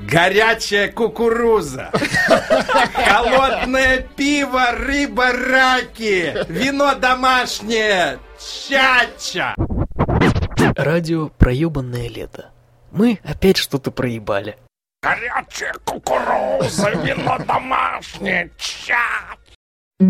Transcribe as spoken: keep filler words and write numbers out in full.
Горячая кукуруза, холодное пиво, рыба, раки, вино домашнее, чача. Радио «Проебанное лето». Мы опять что-то проебали. Горячая кукуруза, вино домашнее, чача.